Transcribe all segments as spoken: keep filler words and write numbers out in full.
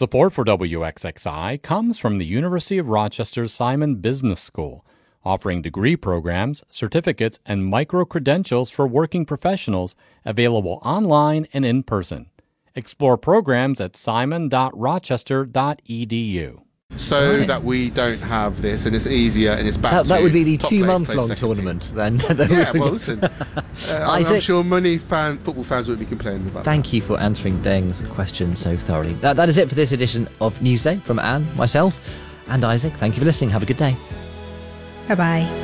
Support for W X X I comes from the University of Rochester's Simon Business School, offering degree programs, certificates, and micro-credentials for working professionals available online and in person. Explore programs at simon dot rochester dot e d u. So Right. that we don't have this, and it's easier, and it's back That, to that would be the top players two-month play long second tournament, team. then. Yeah, well, listen, uh, I'm, I'm Isaac- sure many fan, football fans would be complaining about Thank you for answering Deng's question so thoroughly. That, that is it for this edition of Newsday from Anne, myself, and Isaac. Thank you for listening. Have a good day. Bye-bye.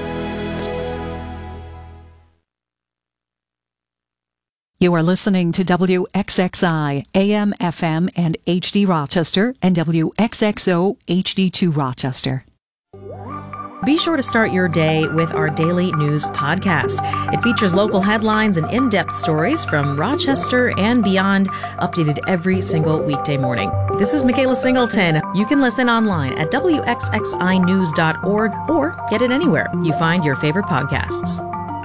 You are listening to W X X I, A M, F M, and H D Rochester, and W X X O, H D two Rochester. Be sure to start your day with our daily news podcast. It features local headlines and in-depth stories from Rochester and beyond, updated every single weekday morning. This is Michaela Singleton. You can listen online at w x x i news dot org or get it anywhere you find your favorite podcasts.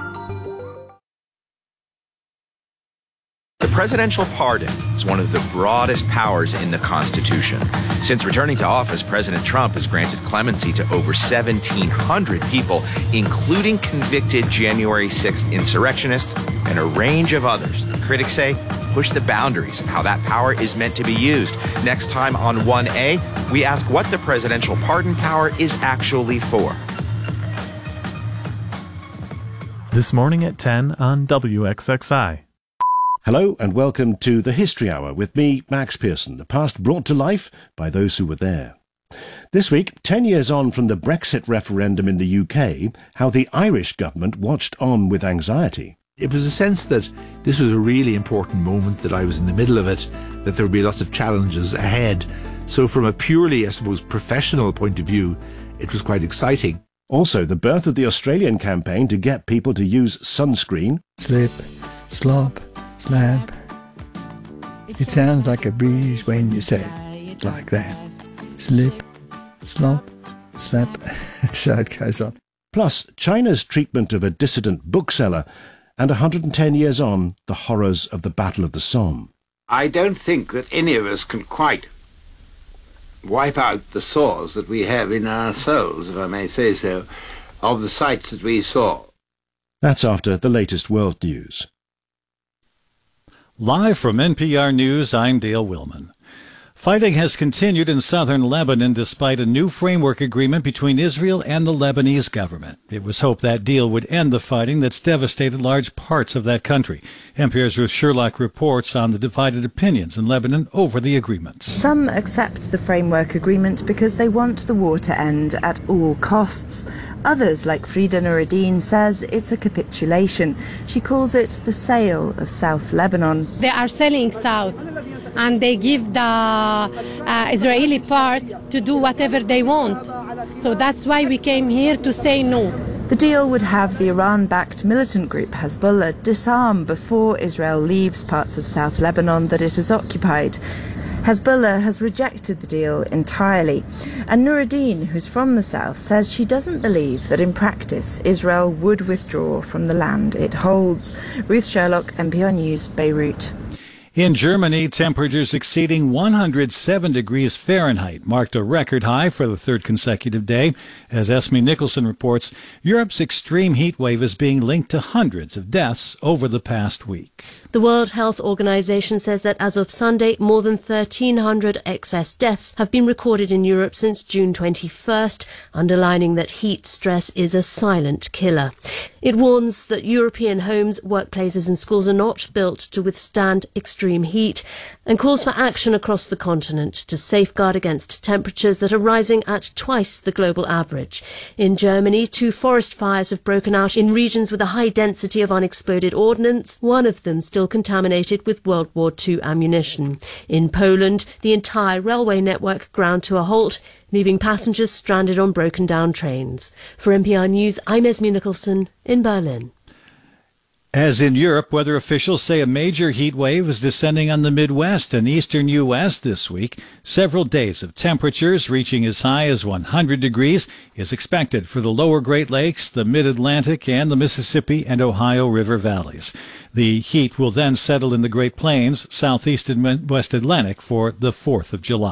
The presidential pardon is one of the broadest powers in the Constitution. Since returning to office, President Trump has granted clemency to over seventeen hundred people, including convicted January sixth insurrectionists and a range of others that critics say push the boundaries of how that power is meant to be used. Next time on one A, we ask what the presidential pardon power is actually for. This morning at ten on W X X I. Hello and welcome to the History Hour with me, Max Pearson, the past brought to life by those who were there. This week, ten years on from the Brexit referendum in the U K, how the Irish government watched on with anxiety. It was a sense that this was a really important moment, that I was in the middle of it, that there would be lots of challenges ahead. So from a purely, I suppose, professional point of view, it was quite exciting. Also, the birth of the Australian campaign to get people to use sunscreen. Slip, slop, slap. It sounds like a breeze when you say it like that. Slip, slop, slap. So it goes on. Plus, China's treatment of a dissident bookseller, and one hundred ten years on, the horrors of the Battle of the Somme. I don't think that any of us can quite wipe out the sores that we have in our souls, if I may say so, of the sights that we saw. That's after the latest world news. Live from N P R News, I'm Dale Willman. Fighting has continued in southern Lebanon despite a new framework agreement between Israel and the Lebanese government. It was hoped that deal would end the fighting that's devastated large parts of that country. N P R's Ruth Sherlock reports on the divided opinions in Lebanon over the agreements. Some accept the framework agreement because they want the war to end at all costs. Others, like Frida Nuruddin, says it's a capitulation. She calls it the sale of South Lebanon. They are selling South, and they give the uh, Israeli part to do whatever they want. So that's why we came here to say no. The deal would have the Iran-backed militant group Hezbollah disarm before Israel leaves parts of South Lebanon that it has occupied. Hezbollah has rejected the deal entirely, and Nuruddin, who's from the south, says she doesn't believe that in practice Israel would withdraw from the land it holds. Ruth Sherlock, N P R News, Beirut. In Germany, temperatures exceeding one hundred seven degrees Fahrenheit marked a record high for the third consecutive day. As Esme Nicholson reports, Europe's extreme heat wave is being linked to hundreds of deaths over the past week. The World Health Organization says that as of Sunday, more than thirteen hundred excess deaths have been recorded in Europe since June twenty-first, underlining that heat stress is a silent killer. It warns that European homes, workplaces and schools are not built to withstand extreme heat, and calls for action across the continent to safeguard against temperatures that are rising at twice the global average. In Germany, two forest fires have broken out in regions with a high density of unexploded ordnance, one of them still contaminated with World War Two ammunition. In Poland, the entire railway network ground to a halt, leaving passengers stranded on broken-down trains. For N P R News, I'm Esme Nicholson in Berlin. As in Europe, weather officials say a major heat wave is descending on the Midwest and eastern U S this week. Several days of temperatures reaching as high as one hundred degrees is expected for the lower Great Lakes, the Mid-Atlantic, and the Mississippi and Ohio River valleys. The heat will then settle in the Great Plains, southeast and West Atlantic for the fourth of July.